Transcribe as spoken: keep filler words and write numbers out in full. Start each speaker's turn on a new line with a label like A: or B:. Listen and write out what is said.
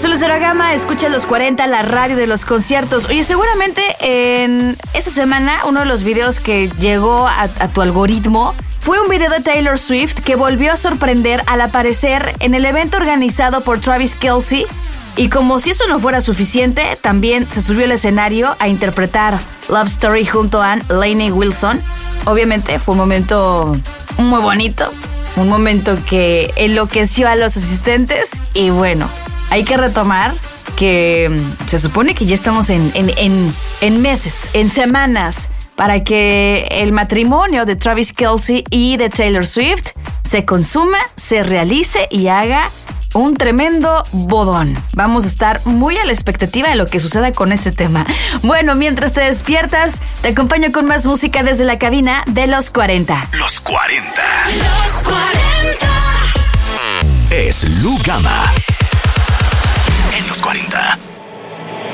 A: Soy Lucero Gama, escucha los cuarenta, la radio de los conciertos. Oye, seguramente en esa semana uno de los videos que llegó a, a tu algoritmo fue un video de Taylor Swift que volvió a sorprender al aparecer en el evento organizado por Travis Kelce. Y como si eso no fuera suficiente, también se subió al escenario a interpretar Love Story junto a Lainey Wilson. Obviamente fue un momento muy bonito, un momento que enloqueció a los asistentes. Y bueno, hay que retomar que se supone que ya estamos en, en, en, en meses, en semanas, para que el matrimonio de Travis Kelce y de Taylor Swift se consuma, se realice y haga un tremendo bodón. Vamos a estar muy a la expectativa de lo que suceda con ese tema. Bueno, mientras te despiertas, te acompaño con más música desde la cabina de Los cuarenta.
B: Los cuarenta.
C: Los cuarenta.
B: Es Lu Gama. En Los cuarenta.